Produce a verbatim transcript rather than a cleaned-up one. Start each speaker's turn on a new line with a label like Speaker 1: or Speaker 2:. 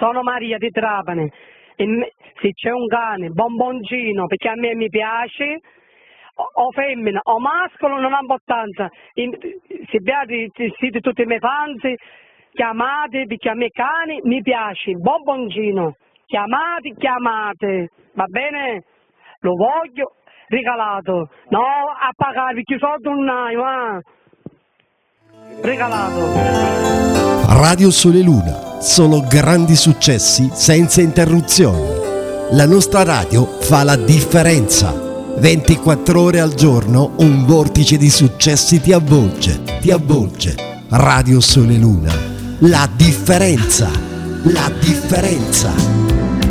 Speaker 1: sono Maria di Trapani. E me- se c'è un cane bomboncino, perché a me mi piace, o, o femmina o mascolo non ha importanza. In, se beati siete tutti i miei fans, chiamate, perché a me cani mi piace, bomboncino. Chiamate, chiamate, va bene? Lo voglio regalato, no a pagare perché soldi non hai, ma regalato.
Speaker 2: Radio Sole Luna, solo grandi successi senza interruzioni. La nostra radio fa la differenza. ventiquattro ore al giorno un vortice di successi ti avvolge, ti avvolge. Radio Sole Luna, la differenza, la differenza.